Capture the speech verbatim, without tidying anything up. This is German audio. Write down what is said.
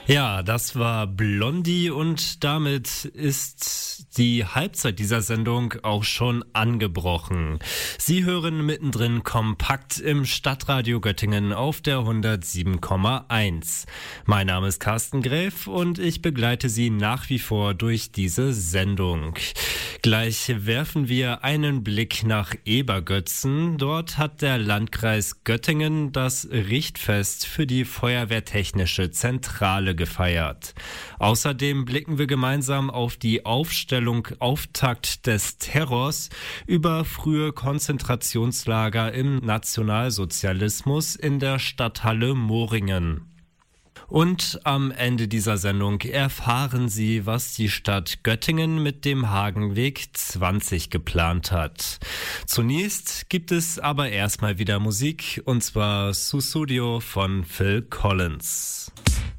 Ja, das war Blondie und damit ist die Halbzeit dieser Sendung auch schon angebrochen. Sie hören mittendrin kompakt im Stadtradio Göttingen auf der hundertsieben Komma eins. Mein Name ist Carsten Gräf und ich begleite Sie nach wie vor durch diese Sendung. Gleich werfen wir einen Blick nach Ebergötzen. Dort hat der Landkreis Göttingen das Richtfest für die Feuerwehrtechnische Zentrale gefeiert. Außerdem blicken wir gemeinsam auf die Aufstellung Auftakt des Terrors über frühe Konzentrationslager im Nationalsozialismus in der Stadthalle Moringen. Und am Ende dieser Sendung erfahren Sie, was die Stadt Göttingen mit dem Hagenweg zwanzig geplant hat. Zunächst gibt es aber erstmal wieder Musik, und zwar Sussudio von Phil Collins.